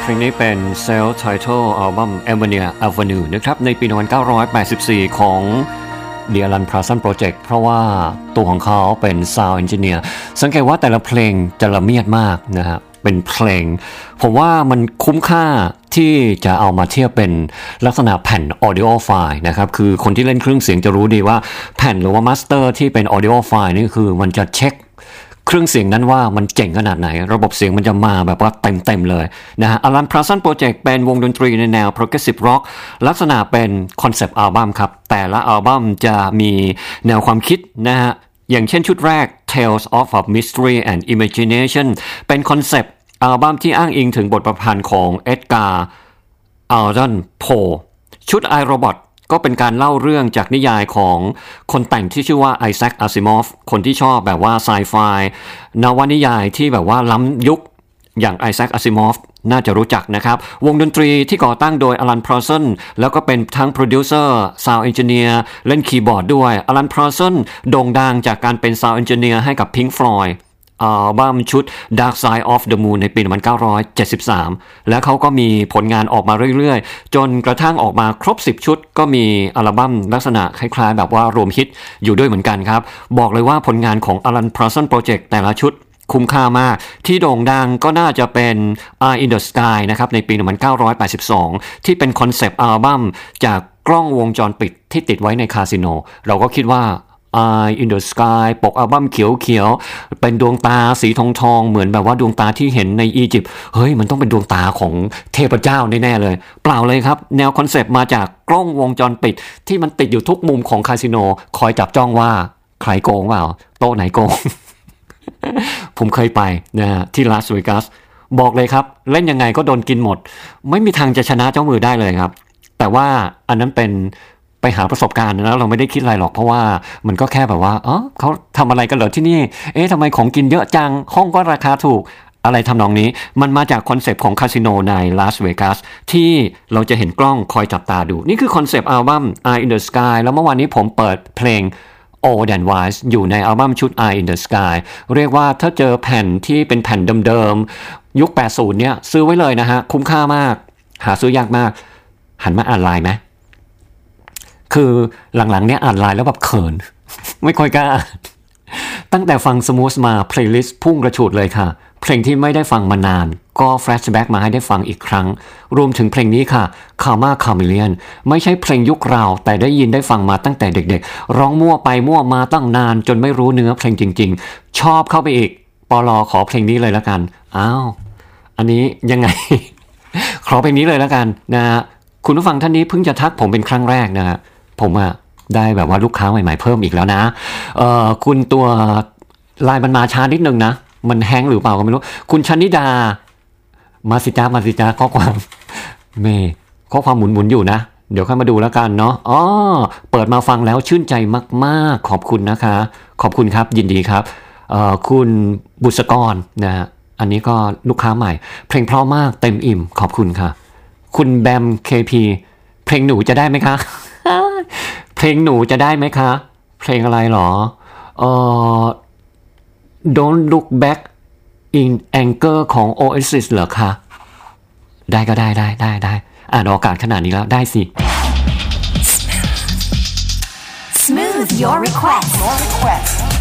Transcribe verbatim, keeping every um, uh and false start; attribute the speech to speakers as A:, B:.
A: ลงนี้เป็น Self Title Album Emeria Avenue นะครับในปีหนึ่งพันเก้าร้อยแปดสิบสี่ของ The Alan Parsons Project เพราะว่าตัวของเขาเป็น Sound Engineer สังเกตว่าแต่ละเพลงจะละเมียดมากนะฮะเป็นเพลงผมว่ามันคุ้มค่าที่จะเอามาเทียบเป็นลักษณะแผ่น audio file นะครับคือคนที่เล่นเครื่องเสียงจะรู้ดีว่าแผ่นหรือว่า master ที่เป็น audio file นี่คือมันจะเช็คเครื่องเสียงนั้นว่ามันเจ๋งขนาดไหนระบบเสียงมันจะมาแบบว่าเต็มๆเลยนะฮะ Alan Parsons Project เป็นวงดนตรีในแนว Progressive Rock ลักษณะเป็นคอนเซปต์อัลบั้มครับแต่ละอัลบั้มจะมีแนวความคิดนะฮะอย่างเช่นชุดแรก Tales of Mystery and Imagination เป็นคอนเซปต์อัลบั้มที่อ้างอิงถึงบทประพันธ์ของเอ็ดการ์ อัลลัน โพชุด iRobot ก็เป็นการเล่าเรื่องจากนิยายของคนแต่งที่ชื่อว่าไอแซค อาซิมอฟคนที่ชอบแบบว่าไซไฟนวนิยายที่แบบว่าล้ำยุคอย่างไอแซค อาซิมอฟน่าจะรู้จักนะครับวงดนตรีที่ก่อตั้งโดยอลัน พาร์สันแล้วก็เป็นทั้งโปรดิวเซอร์ซาวด์เอนจิเนียร์เล่นคีย์บอร์ดด้วยอลัน พาร์สันโด่งดังจากการเป็นซาวด์เอนจิเนียร์ให้กับ Pink Floydอัลบั้มชุด Dark Side of the Moon ในปีหนึ่งพันเก้าร้อยเจ็ดสิบสามแล้วเขาก็มีผลงานออกมาเรื่อยๆจนกระทั่งออกมาครบสิบชุดก็มีอัลบั้มลักษณะคล้ายๆแบบว่ารวมฮิตอยู่ด้วยเหมือนกันครับบอกเลยว่าผลงานของ Alan Parsons Project แต่ละชุดคุ้มค่ามากที่โด่งดังก็น่าจะเป็น Eye in the Sky นะครับในปีหนึ่งพันเก้าร้อยแปดสิบสองที่เป็นคอนเซปต์อัลบั้มจากกล้องวงจรปิดที่ติดไว้ในคาสิโนเราก็คิดว่าEye in the Sky ปกอัลบั้มเขียวๆเป็นดวงตาสีทองๆเหมือนแบบว่าดวงตาที่เห็นในอียิปต์เฮ้ยมันต้องเป็นดวงตาของเทพเจ้าแน่ๆเลยเปล่าเลยครับแนวคอนเซปต์มาจากกล้องวงจรปิดที่มันติดอยู่ทุกมุมของคาสิโนคอยจับจ้องว่าใครโกงเปล่าโต๊ะไหนโกง ผมเคยไปนะฮะที่ลาสเวกัสบอกเลยครับเล่นยังไงก็โดนกินหมดไม่มีทางจะชนะเจ้ามือได้เลยครับแต่ว่าอันนั้นเป็นไปหาประสบการณ์นะเราไม่ได้คิดอะไรหรอกเพราะว่ามันก็แค่แบบว่าอ๋อเขาทำอะไรกันเหรอที่นี่เอ๊ะทำไมของกินเยอะจังห้องก็ราคาถูกอะไรทำนองนี้มันมาจากคอนเซปต์ของคาสิโนในลาสเวกัสที่เราจะเห็นกล้องคอยจับตาดูนี่คือคอนเซปต์อัลบั้ม Eye in the Sky แล้วเมื่อวานนี้ผมเปิดเพลง Old and Wise อยู่ในอัลบั้มชุด Eye in the Sky เรียกว่าถ้าเจอแผ่นที่เป็นแผ่นเดิมๆยุคแปดสิบเนี่ยซื้อไว้เลยนะฮะคุ้มค่ามากหาซื้อยากมากหันมาอ่านไลน์ไหมคือหลังๆเนี่ยอ่านไลน์แล้วแบบเขิน ไม่ค่อยกล้าตั้งแต่ฟังสมูทมาเพลย์ลิสต์พุ่งกระฉูดเลยค่ะเพลงที่ไม่ได้ฟังมานานก็แฟลชแบ็กมาให้ได้ฟังอีกครั้งรวมถึงเพลงนี้ค่ะ Karma Chameleon ไม่ใช่เพลงยุคเราแต่ได้ยินได้ฟังมาตั้งแต่เด็กๆร้องมั่วไปมั่วมาตั้งนานจนไม่รู้เนื้อเพลงจริงๆชอบเข้าไปอีกปลอขอเพลงนี้เลยแล้วกันอ้าวอันนี้ยังไง ขอเพลงนี้เลยแล้วกันนะคุณผู้ฟังท่านนี้เพิ่งจะทักผมเป็นครั้งแรกนะฮะผมอะได้แบบว่าลูกค้าใหม่ๆเพิ่มอีกแล้วนะเอ่อคุณตัวลายมันมาช้านิดนึงนะมันแฮงหรือเปล่าก็ไม่รู้คุณชนิดามาสิจ้ามาสิจ้าข้อความเมย์ข้อความหมุนๆอยู่นะเดี๋ยวค่อยมาดูแล้วกันเนาะอ๋อเปิดมาฟังแล้วชื่นใจมากๆขอบคุณนะคะขอบคุณครับยินดีครับเอ่อคุณบุษกรนะฮะอันนี้ก็ลูกค้าใหม่เพลงเพราะมากเต็มอิ่มขอบคุณค่ะคุณแบม เค พี เพลงหนูจะได้ไหมคะ เพลงหนูจะได้ไหมคะเพลงอะไรหรอเอ่อ Don't Look Back in Anger ของ Oasis เหรอคะได้ก็ได้ได้ได้ได้อ่านโอกาสขนาดนี้แล้วได้สิ
B: Smooth your request your request